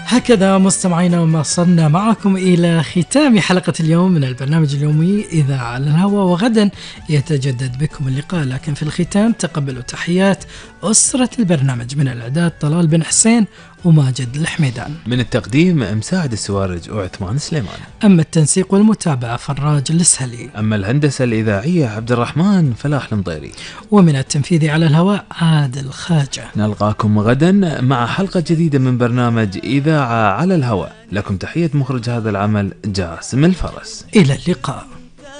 هكذا مستمعينا وما وصلنا معكم إلى ختام حلقة اليوم من البرنامج اليومي إذاعة على الهواء، وغدا يتجدد بكم اللقاء. لكن في الختام تقبلوا تحيات أسرة البرنامج، من الإعداد طلال بن حسين وماجد الحميدان، من التقديم مساعد السوارج وعثمان سليمان، أما التنسيق والمتابعة فراج السهلي، أما الهندسة الإذاعية عبد الرحمن فلاح المطيري، ومن التنفيذ على الهواء عادل خاجة. نلقاكم غدا مع حلقة جديدة من برنامج إذاعة على الهواء. لكم تحية مخرج هذا العمل جاسم الفرس. إلى اللقاء.